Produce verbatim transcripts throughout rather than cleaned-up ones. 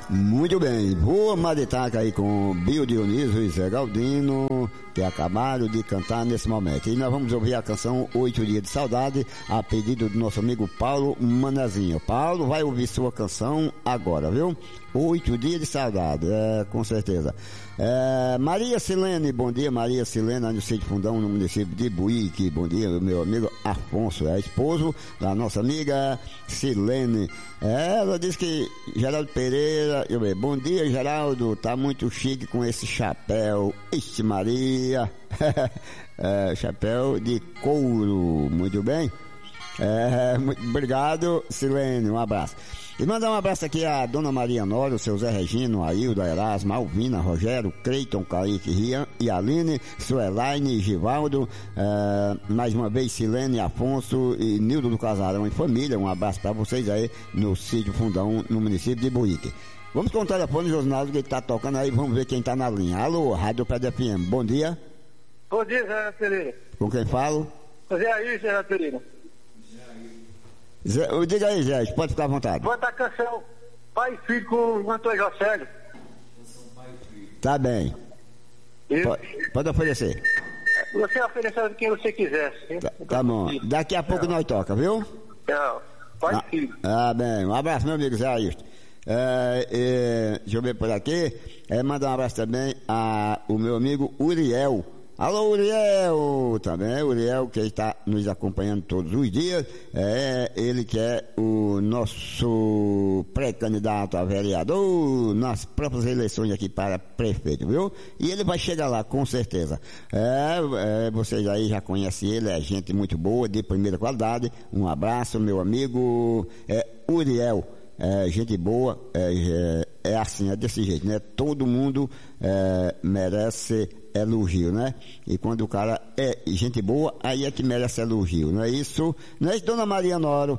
Muito bem, boa maritaca aí com Bio Dionísio e Zé Galdino, que acabaram de cantar nesse momento. E nós vamos ouvir a canção Oito Dias de Saudade, a pedido do nosso amigo Paulo Manezinho. Paulo vai ouvir sua canção agora, viu? Oito Dias de Saudade, é, com certeza. É, Maria Silene, bom dia, Maria Silene, no Sítio Fundão, no município de Buíque. Bom dia, meu amigo Afonso, é esposo da nossa amiga Silene. É, ela diz que Geraldo Pereira, eu ver, bom dia, Geraldo, tá muito chique com esse chapéu. Ixi, Maria, é, chapéu de couro, muito bem. É, muito obrigado, Silene, um abraço. E mandar um abraço aqui a Dona Maria Nora, o seu Zé Regino, Ailda, Erasmo, Alvina, Rogério, Cleiton, Kaique, Rian e Aline, Suelaine, Givaldo, é, mais uma vez Silene, Afonso e Nildo do Casarão e família. Um abraço para vocês aí no Sítio Fundão, no município de Buíque. Vamos com o telefone, Josinaldo, que tá tocando aí, vamos ver quem tá na linha. Alô, Rádio Pedra F M, bom dia. Bom dia, Zé Pereira. Com quem falo? Zé aí, Zé Pereira. Zé, diga aí, Zé, pode ficar à vontade. Bota a canção Pai e Filho com o Antônio Jocélio. Tá bem. Pode, pode oferecer. Você ofereceu de quem você quiser. Tá, tá bom. Daqui a pouco nós toca, viu? Tchau. Pai ah, e Filho. Ah, bem. Um abraço, meu amigo Zé Ailton. É, é, deixa eu ver por aqui. É, mandar um abraço também ao meu amigo Uriel. Alô, Uriel, também, Uriel que está nos acompanhando todos os dias, é ele que é o nosso pré-candidato a vereador nas próprias eleições aqui para prefeito, viu? E ele vai chegar lá, com certeza. É, é, vocês aí já conhecem ele, é gente muito boa, de primeira qualidade. Um abraço, meu amigo é, Uriel. É, gente boa, é, é, é assim, é desse jeito, né? Todo mundo é, merece elogio, né? E quando o cara é gente boa, aí é que merece elogio, não é isso? Não é isso, Dona Maria Noro?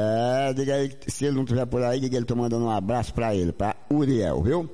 É, diga aí, se ele não estiver por aí, diga ele, tô mandando um abraço pra ele, pra Uriel, viu?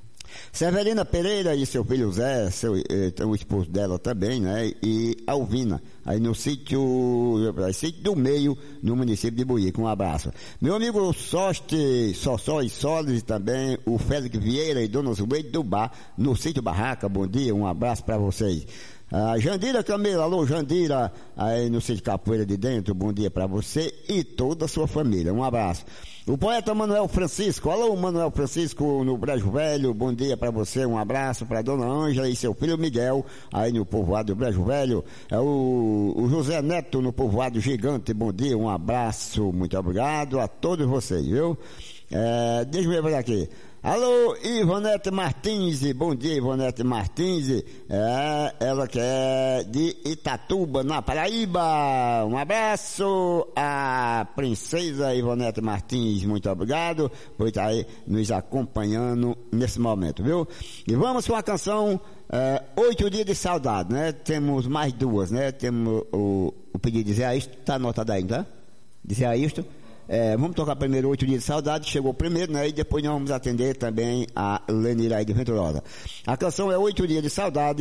Severina Pereira e seu filho Zé, seu, eh, o esposo dela também, né? E Alvina, aí no sítio, sítio do Meio, no município de Buíque. Um abraço. Meu amigo Soste, Sossó e Solis também, o Félix Vieira e Dona Zubeide do Bar, no sítio Barraca. Bom dia, um abraço para vocês. Ah, Jandira Camila, alô Jandira, aí no sítio Capoeira de Dentro, bom dia para você e toda a sua família. Um abraço. O poeta Manuel Francisco, alô Manuel Francisco no Brejo Velho, bom dia para você, um abraço para Dona Ângela e seu filho Miguel, aí no povoado do Brejo Velho. É o, o José Neto no povoado Gigante, bom dia, um abraço, muito obrigado a todos vocês, viu? É, deixa eu ver aqui. Alô, Ivonete Martins, bom dia, Ivonete Martins, é, ela que é de Itatuba, na Paraíba. Um abraço à princesa Ivonete Martins, muito obrigado por estar aí nos acompanhando nesse momento, viu? E vamos com a canção é, Oito Dias de Saudade, né? Temos mais duas, né? Temos o, o pedido de Zé Ailton, tá anotado aí, tá? De Zé Ailton. É, vamos tocar primeiro Oito Dias de Saudade, chegou primeiro, né? E depois nós vamos atender também a Leniraide Venturosa. A canção é Oito Dias de Saudade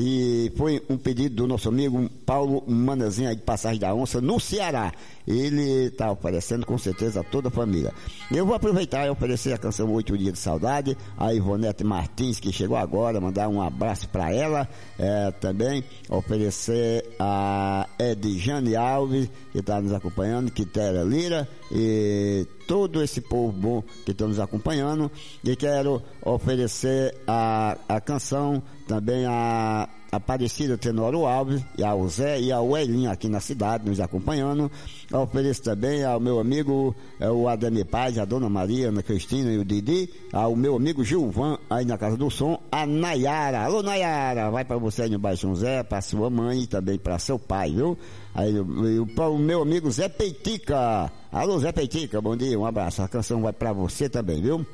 e foi um pedido do nosso amigo Paulo Manezinho aí de Passagem da Onça, no Ceará. Ele está oferecendo com certeza a toda a família. Eu vou aproveitar e oferecer a canção Oito Dias de Saudade a Ivonete Martins, que chegou agora, mandar um abraço para ela, é, também oferecer a Edjane Alves, que está nos acompanhando, Quitéria Lira e todo esse povo bom que está nos acompanhando. E quero oferecer a, a canção também a Aparecida Tenório Alves, e ao Zé e ao Elinho aqui na cidade, nos acompanhando. Eu ofereço também ao meu amigo, é, o Ademir Paz, a Dona Maria, a Ana Cristina e o Didi, ao meu amigo Gilvan, aí na Casa do Som, a Nayara. Alô, Nayara, vai para você aí no Baixo São Zé, para sua mãe e também para seu pai, viu? Aí para o meu amigo Zé Peitica. Alô, Zé Peitica, bom dia, um abraço. A canção vai para você também, viu?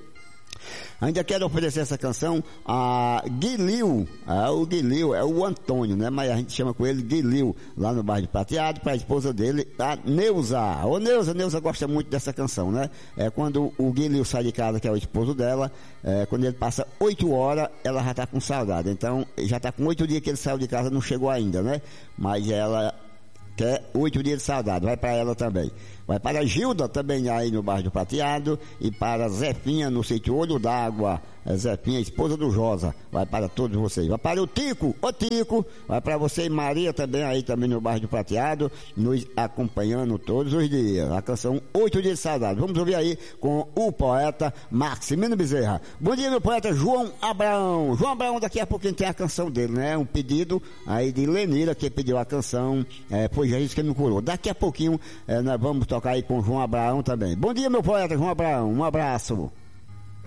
Ainda quero oferecer essa canção a Guilil, ah, o Guilil é o Antônio, né? Mas a gente chama com ele Guilil, lá no bairro de Prateado, para a esposa dele, a Neuza. Ô Neuza, Neuza gosta muito dessa canção, né? É quando o Guilil sai de casa, que é o esposo dela, é, quando ele passa oito horas, ela já está com saudade. Então, já está com oito dias que ele saiu de casa, não chegou ainda, né? Mas ela quer oito dias de saudade, vai para ela também. vai para a Gilda também aí no bairro do Prateado e para a Zefinha no sítio Olho d'Água. A Zefinha, esposa do Josa, vai para todos vocês. Vai para o Tico, o Tico, vai para você e Maria também aí também no bairro do Prateado, nos acompanhando todos os dias. A canção Oito Dias de Saudade. Vamos ouvir aí com o poeta Maximino Bezerra. Bom dia, meu poeta João Abraão. João Abraão, daqui a pouquinho tem a canção dele, né? Um pedido aí de Lenira, que pediu a canção, é, foi já isso que ele me curou. Daqui a pouquinho é, nós vamos tocar aí com o João Abraão também. Bom dia, meu poeta João Abraão. Um abraço.